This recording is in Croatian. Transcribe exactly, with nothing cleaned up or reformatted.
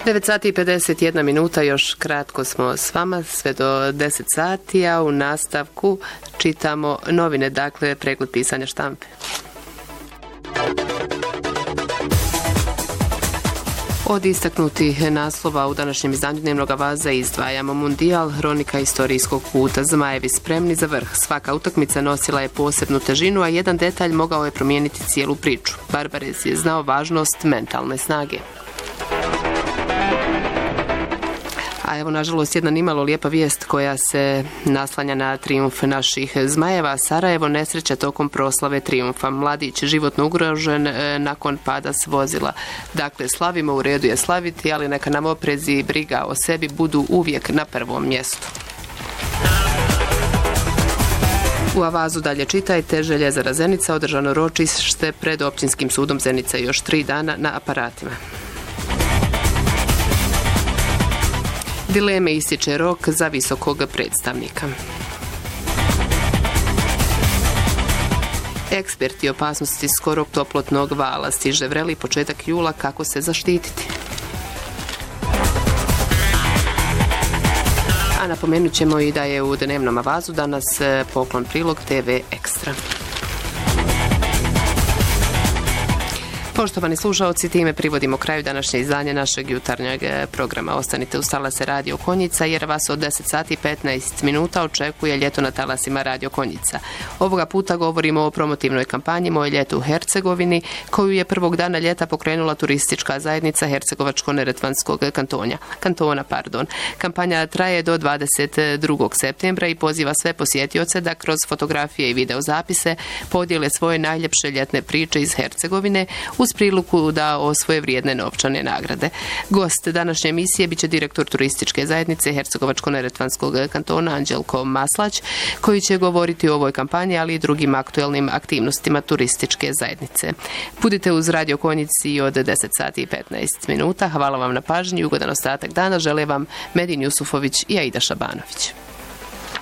devet sati i pedeset jedna minuta, još kratko smo s vama, sve do deset sati, a u nastavku čitamo novine, dakle pregled pisanja štampe. Od istaknutih naslova u današnjem izdanju Dnevnog avaza izdvajamo Mundijal, hronika istorijskog puta, Zmajevi spremni za vrh. Svaka utakmica nosila je posebnu težinu, a jedan detalj mogao je promijeniti cijelu priču. Barbarez je znao važnost mentalne snage. A evo, nažalost, jedna nimalo lijepa vijest koja se naslanja na trijumf naših Zmajeva. Sarajevo, nesreća tokom proslave trijumfa. Mladić životno ugrožen nakon pada s vozila. Dakle, slavimo, u redu je slaviti, ali neka nam oprez i briga o sebi budu uvijek na prvom mjestu. U avazu dalje čitajte, Željezara Zenica, održano ročište pred Općinskim sudom Zenica, još tri dana na aparatima. Dileme, ističe rok za visokog predstavnika. Eksperti opasnosti skorog toplotnog vala, stiže vreli početak jula, kako se zaštititi. A napomenut ćemo i da je u Dnevnom avazu danas poklon prilog te ve Ekstra. Poštovani slušaoci, time privodimo kraju današnje izdanje našeg jutarnjeg programa. Ostanite uz talase Radio Konjica, jer vas od deset sati i petnaest minuta očekuje ljeto na talasima Radio Konjica. Ovoga puta govorimo o promotivnoj kampanji Moje ljeto u Hercegovini, koju je prvog dana ljeta pokrenula turistička zajednica Hercegovačko-neretvanskog kantona. kantona pardon. Kampanja traje do dvadeset drugog septembra i poziva sve posjetioce da kroz fotografije i videozapise podijele svoje najljepše ljetne priče iz Hercegovine, uz priliku da osvoje vrijedne novčane nagrade. Gost današnje emisije biće direktor turističke zajednice Hercegovačko-neretvanskog kantona Anđelko Maslać, koji će govoriti o ovoj kampanji, ali i drugim aktuelnim aktivnostima turističke zajednice. Budite uz Radio Konjici od deset sati i petnaest minuta. Hvala vam na pažnji i ugodan ostatak dana. Žele vam Medin Jusufović i Aida Šabanović.